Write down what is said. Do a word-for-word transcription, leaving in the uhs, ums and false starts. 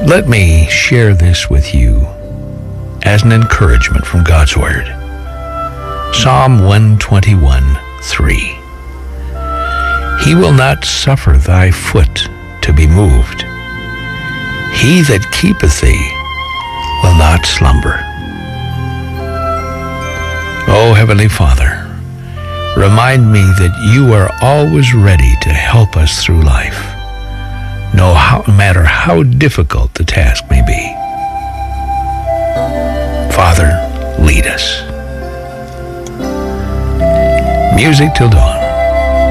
Let me share this with you as an encouragement from God's Word. Psalm one twenty-one, three. He will not suffer thy foot to be moved. He that keepeth thee will not slumber. O Heavenly Father, remind me that you are always ready to help us through life, no how, matter how difficult the task may be. Father, lead us. Music till dawn.